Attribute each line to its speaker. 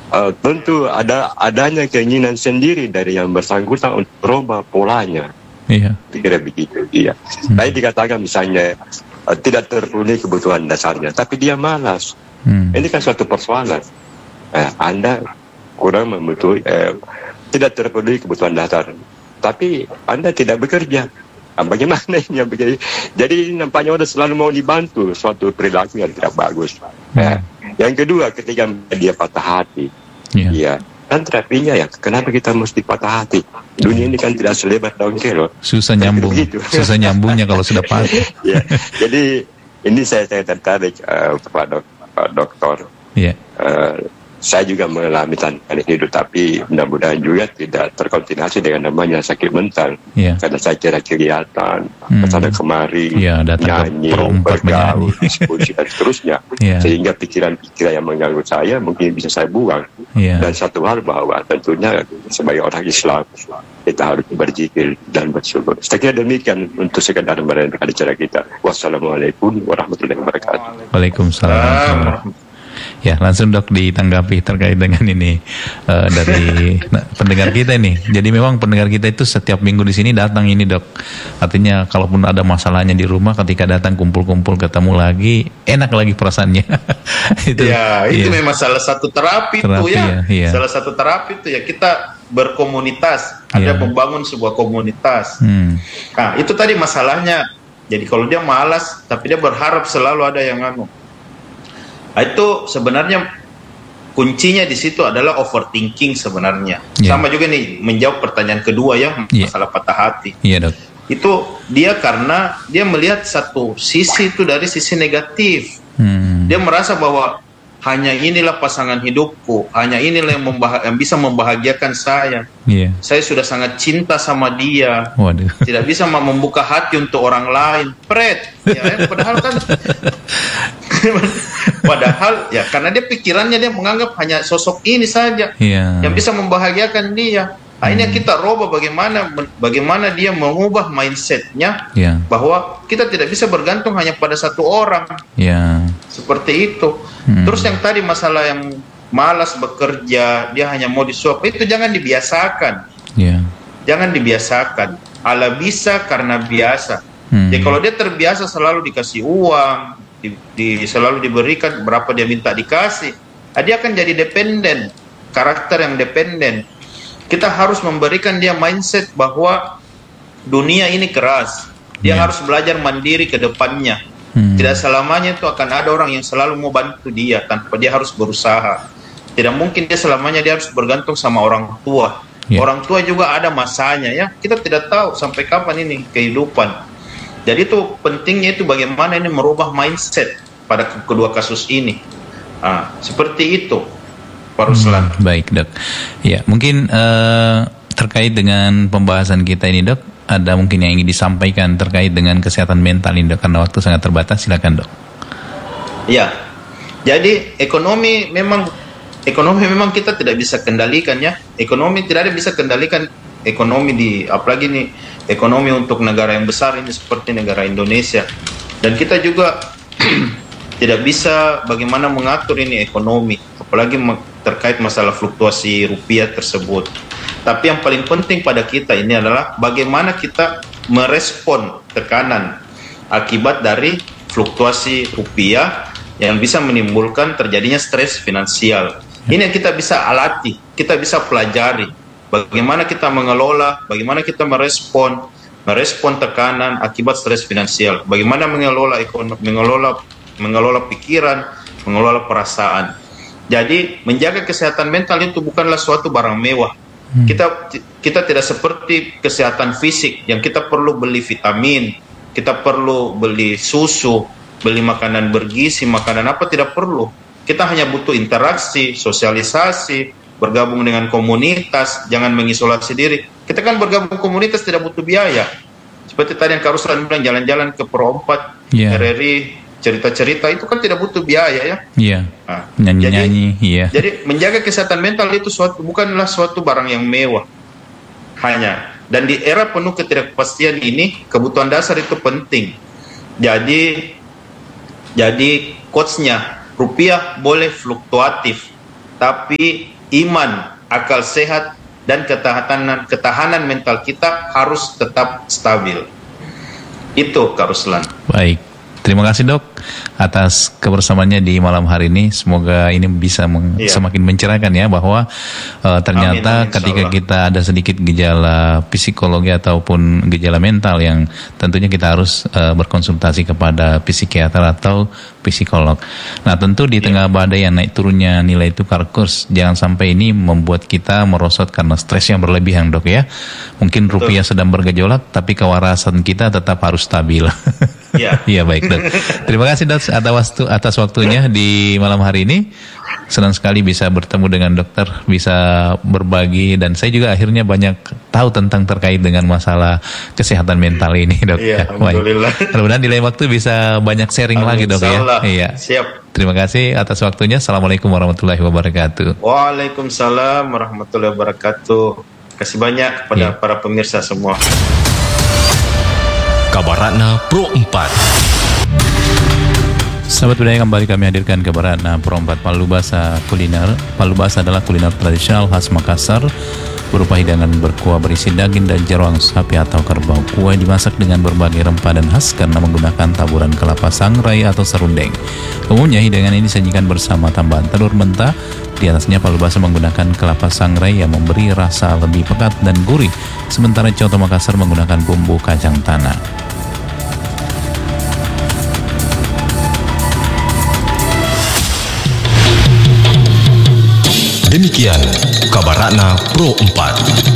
Speaker 1: tentu adanya keinginan sendiri dari yang bersangkutan untuk merubah polanya.
Speaker 2: Iya.
Speaker 1: Kira begitu. Iya. Tadi dikatakan misalnya tidak terpenuhi kebutuhan dasarnya, tapi dia malas. Ini kan suatu persoalan. Anda kurang membutuhkan, tidak terpenuhi kebutuhan dasar, tapi Anda tidak bekerja. Bagaimana ini? Jadi nampaknya orang selalu mau dibantu, suatu perilaku yang tidak bagus. Yang kedua, ketika dia patah hati, ya kan terapinya ya. Kenapa kita mesti patah hati? Dunia ini kan tidak selebar daun kelor.
Speaker 2: Susah nyambung, susah nyambungnya kalau sudah patah.
Speaker 1: Ya, jadi ini saya tertarik Pak Dokter. Saya juga mengalami tantangan hidup, tapi mudah-mudahan juga tidak terkontaminasi dengan namanya sakit mental. Karena saya kira kegiatan kesana kemari, nyanyi, bergaul, diskusi dan seterusnya, sehingga pikiran-pikiran yang mengganggu saya mungkin bisa saya buang. Dan satu hal bahwa tentunya sebagai orang Islam kita harus berzikir dan bersyukur. Saya kira demikian untuk sekadar merenungkan acara kita. Wassalamualaikum warahmatullahi wabarakatuh.
Speaker 2: Waalaikumsalam. Ya, langsung Dok ditanggapi terkait dengan ini dari pendengar kita ini. Jadi memang pendengar kita itu setiap minggu di sini datang ini Dok. Artinya kalaupun ada masalahnya di rumah, ketika datang kumpul-kumpul ketemu lagi, enak lagi perasaannya.
Speaker 3: Itu memang salah satu terapi itu ya. Salah satu terapi itu ya, kita berkomunitas, ada membangun sebuah komunitas. Nah, itu tadi masalahnya. Jadi kalau dia malas, tapi dia berharap selalu ada yang itu sebenarnya kuncinya di situ adalah overthinking sebenarnya. Sama juga nih menjawab pertanyaan kedua ya, masalah patah hati.
Speaker 2: Dok.
Speaker 3: Itu dia karena dia melihat satu sisi itu dari sisi negatif. Dia merasa bahwa hanya inilah pasangan hidupku, hanya inilah yang bisa membahagiakan saya. Saya sudah sangat cinta sama dia. Tidak bisa membuka hati untuk orang lain. Padahal ya karena dia pikirannya dia menganggap hanya sosok ini saja yang bisa membahagiakan dia. Nah, ini yang kita rubah, bagaimana dia mengubah mindsetnya bahwa kita tidak bisa bergantung hanya pada satu orang. Seperti itu. Terus yang tadi masalah yang malas bekerja, dia hanya mau disuap, itu jangan dibiasakan. Jangan dibiasakan. Ala bisa karena biasa. Jadi kalau dia terbiasa selalu dikasih uang, selalu diberikan, berapa dia minta dikasih, dia akan jadi dependen, karakter yang dependen. Kita harus memberikan dia mindset bahwa dunia ini keras, dia harus belajar mandiri ke depannya. Tidak selamanya itu akan ada orang yang selalu mau bantu dia tanpa dia harus berusaha. Tidak mungkin dia selamanya dia harus bergantung sama orang tua. Orang tua juga ada masanya ya, kita tidak tahu sampai kapan ini kehidupan. Jadi itu pentingnya itu bagaimana ini merubah mindset pada kedua kasus ini. Seperti itu, Pak Ruslan.
Speaker 2: Baik Dok. Ya mungkin terkait dengan pembahasan kita ini Dok, ada mungkin yang ingin disampaikan terkait dengan kesehatan mental ini Dok, karena waktu sangat terbatas. Silakan Dok.
Speaker 3: Ya, jadi ekonomi memang kita tidak bisa kendalikan ya. Ekonomi tidak ada bisa kendalikan ekonomi apalagi nih ekonomi untuk negara yang besar ini seperti negara Indonesia. Dan kita juga tidak bisa bagaimana mengatur ini ekonomi, apalagi terkait masalah fluktuasi rupiah tersebut. Tapi yang paling penting pada kita ini adalah bagaimana kita merespon tekanan akibat dari fluktuasi rupiah yang bisa menimbulkan terjadinya stres finansial. Ini yang kita bisa alati, kita bisa pelajari. Bagaimana kita mengelola, bagaimana kita merespon tekanan akibat stres finansial. Bagaimana mengelola ekonomi, mengelola pikiran, mengelola perasaan. Jadi menjaga kesehatan mental itu bukanlah suatu barang mewah. Kita tidak seperti kesehatan fisik yang kita perlu beli vitamin, kita perlu beli susu, beli makanan bergizi, makanan apa tidak perlu. Kita hanya butuh interaksi, sosialisasi, bergabung dengan komunitas, jangan mengisolasi diri. Kita kan bergabung komunitas tidak butuh biaya. Seperti tadi yang Kak Ruslan bilang, jalan-jalan ke Pro 4, RRI, cerita-cerita itu kan tidak butuh biaya ya.
Speaker 2: Nyanyi-nyanyi.
Speaker 3: Jadi menjaga kesehatan mental itu bukanlah suatu barang yang mewah. Dan di era penuh ketidakpastian ini, kebutuhan dasar itu penting. Jadi quotes-nya, rupiah boleh fluktuatif, tapi iman, akal sehat, dan ketahanan mental kita harus tetap stabil. Itu Kak Ruslan.
Speaker 2: Baik, terima kasih Dok atas kebersamaannya di malam hari ini. Semoga ini bisa semakin mencerahkan ya, bahwa ternyata amin, ketika kita ada sedikit gejala psikologi ataupun gejala mental yang tentunya kita harus berkonsultasi kepada psikiater atau psikolog. Nah tentu di tengah badai yang naik turunnya nilai tukar kurs, jangan sampai ini membuat kita merosot karena stres yang berlebihan Dok ya. Mungkin rupiah sedang bergejolak, tapi kewarasan kita tetap harus stabil. Iya baik Dok. Terima kasih Dok atas waktunya di malam hari ini. Senang sekali bisa bertemu dengan dokter, bisa berbagi, dan saya juga akhirnya banyak tahu tentang terkait dengan masalah kesehatan mental ini Dok.
Speaker 3: Iya, alhamdulillah.
Speaker 2: Mudah-mudahan di lain waktu bisa banyak sharing lagi Dok ya. Iya.
Speaker 3: Siap.
Speaker 2: Terima kasih atas waktunya. Assalamualaikum warahmatullahi wabarakatuh.
Speaker 3: Waalaikumsalam warahmatullahi wabarakatuh. Kasih banyak kepada para pemirsa semua.
Speaker 4: Kabar Ratna Pro 4.
Speaker 2: Sahabat budaya, kembali kami hadirkan Kabar Ratna Pro 4 Palu Basa Kuliner. Palu Basa adalah kuliner tradisional khas Makassar, berupa hidangan berkuah berisi daging dan jeroan sapi atau kerbau. Kuah dimasak dengan berbagai rempah dan khas karena menggunakan taburan kelapa sangrai atau serundeng. Umumnya hidangan ini disajikan bersama tambahan telur mentah. Di atasnya Palu Basa menggunakan kelapa sangrai yang memberi rasa lebih pekat dan gurih, sementara coto Makassar menggunakan bumbu kacang tanah.
Speaker 4: Demikian Kabar Ratna Pro 4.